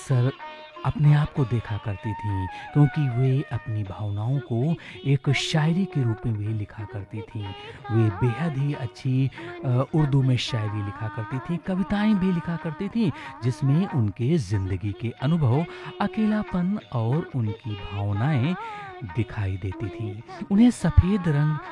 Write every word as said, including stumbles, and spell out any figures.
अक्सर अपने आप को देखा करती थीं, क्योंकि वे अपनी भावनाओं को एक शायरी के रूप में भी लिखा करती थीं। वे बेहद ही अच्छी अ, उर्दू में शायरी लिखा करती थीं, कविताएँ भी लिखा करती थीं, जिसमें उनके ज़िंदगी के अनुभव, अकेलापन और उनकी भावनाएँ दिखाई देती थीं। उन्हें सफ़ेद रंग